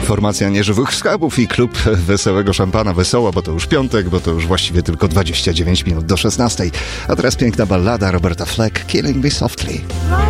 Formacja Nieżywych Skarbów i klub Wesołego Szampana. Wesoło, bo to już piątek, bo to już właściwie tylko 29 minut do 16. A teraz piękna ballada Roberta Fleck, Killing Me Softly.